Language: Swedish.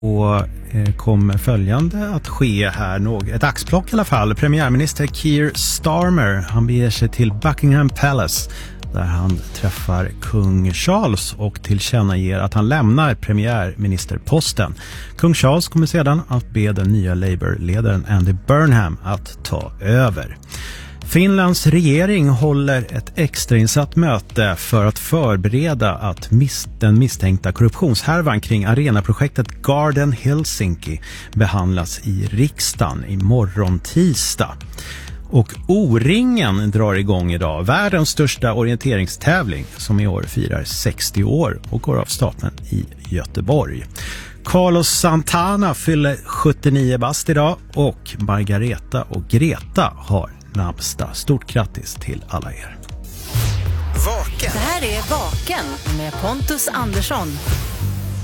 Och kommer följande att ske här, ett axplock i alla fall. Premiärminister Keir Starmer, han beger sig till Buckingham Palace där han träffar kung Charles och tillkännager att han lämnar premiärministerposten. Kung Charles kommer sedan att be den nya Labour-ledaren Andy Burnham att ta över. Finlands regering håller ett extrainsatt möte för att förbereda att den misstänkta korruptionshärvan kring arenaprojektet Garden Helsinki behandlas i riksdagen imorgon tisdag. Och O-ringen drar igång idag, världens största orienteringstävling som i år firar 60 år och går av stapeln i Göteborg. Carlos Santana fyller 79 bast idag och Margareta och Greta har namnsdag. Stort grattis till alla er. Vaken. Det här är Vaken med Pontus Andersson.